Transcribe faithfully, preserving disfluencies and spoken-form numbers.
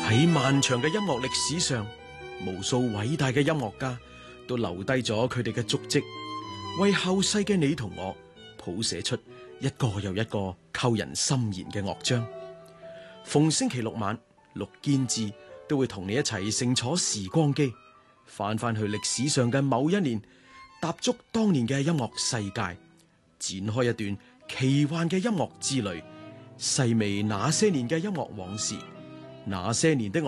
喺漫長嘅音樂歷史上，無數偉大嘅音樂家都留低咗佢哋嘅足跡，為後世嘅你同我譜寫出一個又一個扣人心弦嘅樂章。逢星期六晚，陸堅志都會同你一齊乘坐時光機，翻翻去歷史上嘅某一年，踏足當年嘅音樂世界，展開一段奇幻嘅音樂之旅，細味那些年嘅音樂往事，那些年的